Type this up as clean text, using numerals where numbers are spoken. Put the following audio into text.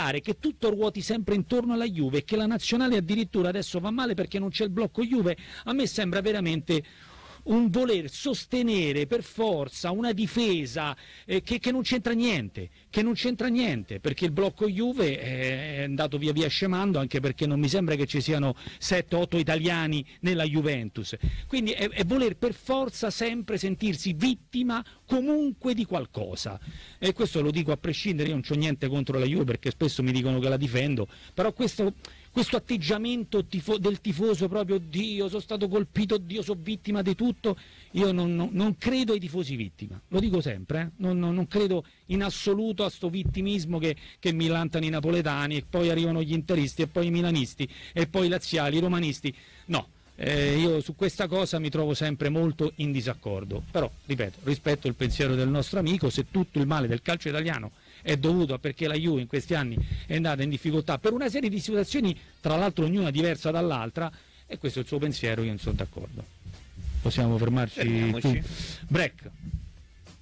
pare che tutto ruoti sempre intorno alla Juve e che la nazionale addirittura adesso va male perché non c'è il blocco Juve, a me sembra veramente un voler sostenere per forza una difesa che non c'entra niente, perché il blocco Juve è andato via via scemando, anche perché non mi sembra che ci siano 7-8 italiani nella Juventus, quindi è voler per forza sempre sentirsi vittima comunque di qualcosa, e questo lo dico a prescindere. Io non c'ho niente contro la Juve perché spesso mi dicono che la difendo, però questo atteggiamento del tifoso proprio, Dio, sono stato colpito, Dio, sono vittima di tutto, io non credo ai tifosi vittima, lo dico sempre, non credo in assoluto a sto vittimismo che millantano i napoletani e poi arrivano gli interisti e poi i milanisti e poi i laziali, i romanisti, no. Io su questa cosa mi trovo sempre molto in disaccordo, però ripeto, rispetto il pensiero del nostro amico. Se tutto il male del calcio italiano è dovuto a perché la Juve in questi anni è andata in difficoltà per una serie di situazioni, tra l'altro ognuna diversa dall'altra, e questo è il suo pensiero, io non sono d'accordo. Possiamo fermarci qui. Break.